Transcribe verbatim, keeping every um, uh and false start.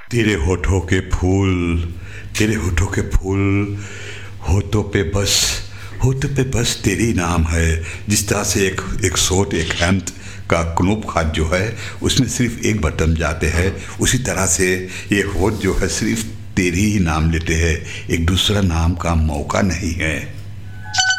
तेरे होठों के फूल, तेरे होठों के फूल, होठों पे बस, होठों पे बस तेरी नाम है। जिस तरह से एक एक शॉट, एक हैम्ड का क्नोप खाद जो है उसमें सिर्फ एक बटन जाते हैं, उसी तरह से ये होठ जो है सिर्फ तेरी ही नाम लेते हैं, एक दूसरा नाम का मौका नहीं है।